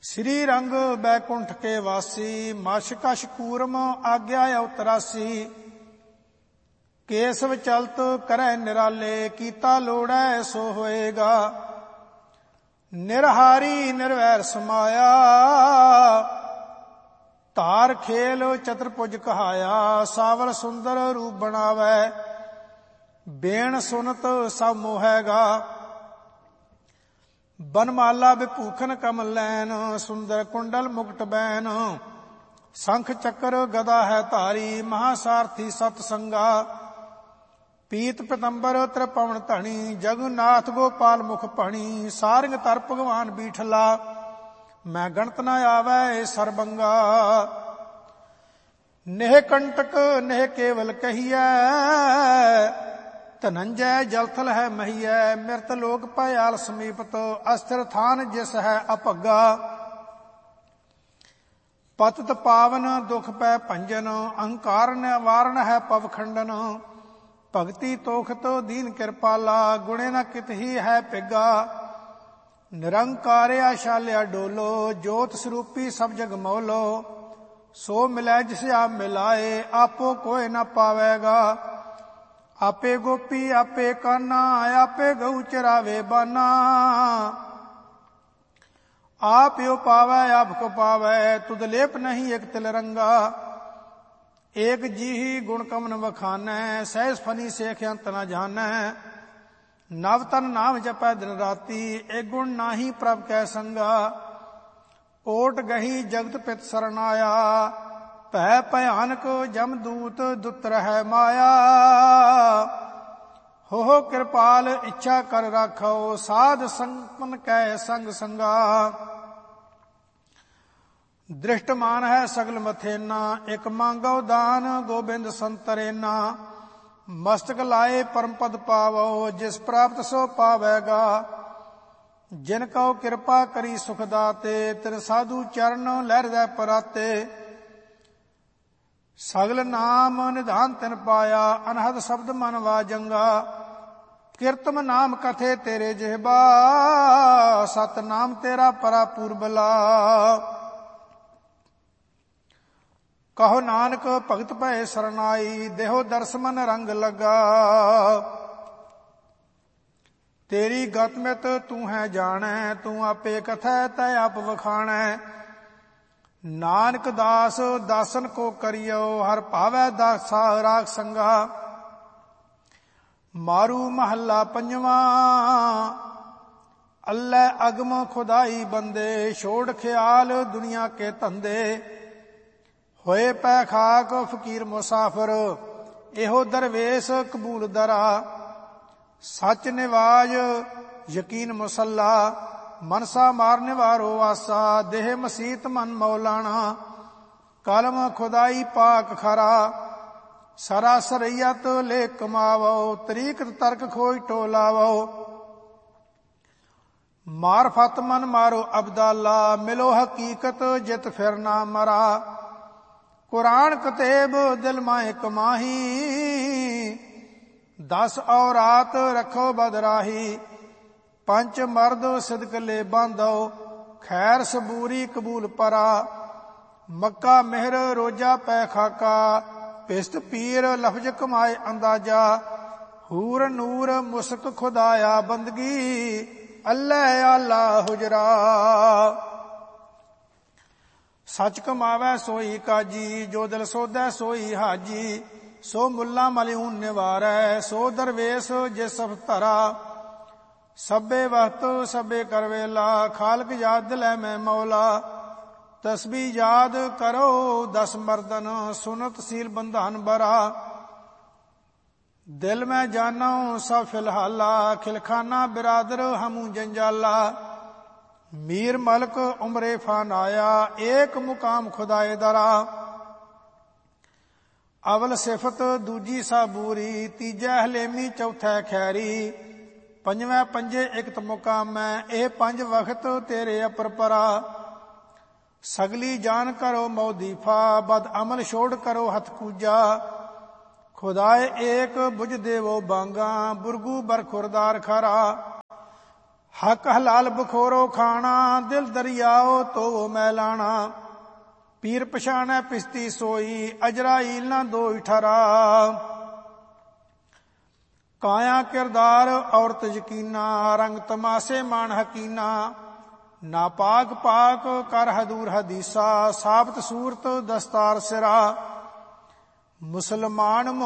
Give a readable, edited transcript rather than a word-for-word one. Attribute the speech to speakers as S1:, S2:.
S1: श्री रंग बैकुंठ के वासी, मश कश कूरम आज्ञा अवतरासी। केसव चलत करै निराले, कीता लोड़ै सो होएगा। निरहारी निर्वैर समाया, धार खेल चतुर्भुज कहाया। सावर सुंदर रूप बनावै, बेण सुनत सब मोहैगा। बनमाला विभूखन कमल लैन, सुंदर कुंडल मुकुट बैन। शंख चक्र गदा है धारी, महासारथी सतसंगा। पीत पितंबर त्रिपवन धनी, जगन्नाथ गोपाल मुख भणी। सारंग तर भगवान बीठला, मैं गणत न आवै सरबंगा। नेह कंटक नेह केवल कहिए, धनंजय जलथल है महिय। मृत लोक भयाल समीपत, अस्थिर थान जिस है अपग्गा। पतित पावन दुख पै भंजन, अहंकार निवारण है पवखंडन। भगति तोखत दीन कृपाला, गुणे न कित ही है पिगा। निरंकार्या शाल्या डोलो, जोत स्वरूपी सब जग मौलो। सो मिलै जिसे आप मिलाए, आपो कोई न पावेगा। आपे गोपी आपे काना, आपे गऊ चरावे बाना। आप यो पावै आपको पावै, तुद लेप नहीं एक तिल रंगा। एक जी ही गुण कमन वखानै, सहज फनी सेख अंत न जानै। नव तन नाम जपै दिन राती, एक गुण नाही प्रभ कै संगा। ओट गही जगत पित सरनाया, भै भयानक जमदूत दुत रहै माया। हो कृपाल इच्छा कर राखो, साध संपन कै संग संगा। दृष्ट मान है सगल मथेना, एक मांगो दान गोबिंद संतरेना। मस्तक लाए परम पद पावो, जिस प्राप्त सो पावेगा। जिन कहो कृपा करी सुख दाते, तिर साधु चरण लहरदै पराते। सगल नाम निधान तिन पाया, अनहद शब्द मन वाजंगा। कीर्तम नाम कथे तेरे जेहबा, सत नाम तेरा परा पूर्बला। कहो नानक भगत भय सरनाई, देहो दर्श मन रंग लगा। तेरी गतमित तू है जानै, तू आपे कथै तै आप वखाणै। नानक दास दासन को करियो, हर भावै दासा राग संगा। मारू महला पंजवा, अल्लाह अगम खुदाई बंदे। छोड़ ख्याल दुनिया के धंधे, होए पै खाक फकीर मुसाफिर। एहो दरवेश कबूल दरा, सच निवाज यकीन मुसल्ला। मनसा मारने वारो आसा, देह मसीत मन मौलाना। कलम खुदाई पाक खरा, सरा सरैयत ले कमावो। तरीक तर्क खोज टोलावो, मारफत मन मारो अबदाला। मिलो हकीकत जित फिर ना मरा। कुरान कतेब दिल माए कमाही, 10 औरात रखो बदराही। पंच मर्द सिदक ले बांधो, खैर सबूरी कबूल परा। मक्का मेहर रोजा पै खाका, पिस्त पीर लफज कमाए अंदाजा। हूर नूर मुस्क खुदाया बंदगी, अल्लाह आला हुजरा। सच कमावै सोई काजी, जो दिल सोधै सोई हाजी। सो मुल्ला मलिऊन निवारै, सो दरवेश जे सब धरा। सभे वक्त सभे करवेला, खालक याद दिलै मैं मौला। तस्बी याद करो 10 मर्दन, सुनत सील बंधन बरा। दिल में जानो सब फिलहाला, खिलखाना बिरादर हमू जंजाला। मीर मलक उमरे फान आया, एक मुकाम खुदाए दरा। अवल सिफत दूजी साबूरी, तीजा हलेमी चौथा खैरी। पंजवें पंजे इकत मुकामै, ਇਹ 5 वक्त तेरे अपर परा। सगली जान करो मौदीफा, बद अमल छोड़ करो हथ कूजा। खुदाए एक बुझ देवो बांगा, बुरगू बर खुरदार खरा। ਹੱਕ ਹਲਾਲ ਬਖੋਰੋ ਖਾਣਾ, ਦਿਲ ਦਰਿਆਓ ਤੋ ਮੈਲਾਣਾ। ਪੀਰ ਪਛਾਣੈ ਪਿਸਤੀ ਸੋਈ, ਅਜਰਾਈਲ ਨਾ ਦੋਇ ਠਰਾ। ਕਾਇਆ ਕਿਰਦਾਰ ਔਰਤ ਯਕੀਨਾ, ਰੰਗ ਤਮਾਸੇ ਮਾਨ ਹਕੀਨਾ। ਨਾਪਾਕ ਪਾਕ ਕਰ ਹਦੂਰ ਹਦੀਸਾ, ਸਾਬਤ ਸੂਰਤ ਦਸਤਾਰ ਸਿਰਾ। ਮੁਸਲਮਾਨ